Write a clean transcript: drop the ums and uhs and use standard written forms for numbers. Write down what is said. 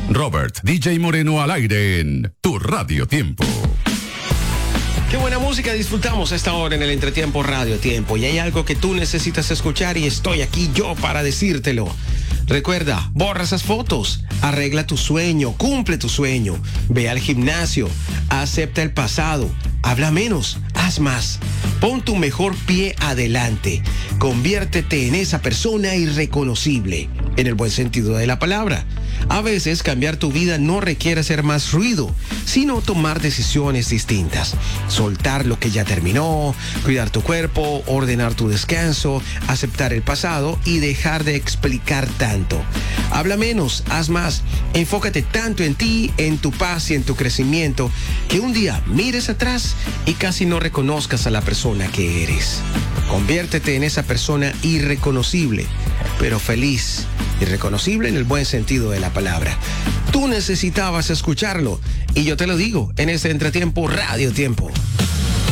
Robert DJ Moreno al aire en Tu Radio Tiempo. Qué buena música disfrutamos a esta hora en el Entretiempo Radio Tiempo. Y hay algo que tú necesitas escuchar y estoy aquí yo para decírtelo. Recuerda, borra esas fotos, arregla tu sueño, cumple tu sueño, ve al gimnasio, acepta el pasado, habla menos, haz más. Pon tu mejor pie adelante, conviértete en esa persona irreconocible, en el buen sentido de la palabra. A veces cambiar tu vida no requiere hacer más ruido, sino tomar decisiones distintas. Soltar lo que ya terminó, cuidar tu cuerpo, ordenar tu descanso, aceptar el pasado y dejar de explicar tanto. Habla menos, haz más. Enfócate tanto en ti, en tu paz y en tu crecimiento, que un día mires atrás y casi no reconozcas a la persona que eres. Conviértete en esa persona irreconocible, pero feliz. Irreconocible en el buen sentido de la palabra. Tú necesitabas escucharlo y yo te lo digo en este Entretiempo Radio Tiempo.